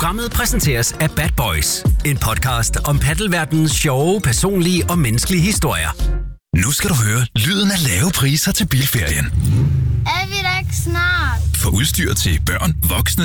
Programmet præsenteres af Bad Boys. En podcast om paddelverdenens sjove, personlige og menneskelige historier. Nu skal du høre lyden af lave priser til bilferien. Er vi da ikke snart? For udstyr til børn, voksne,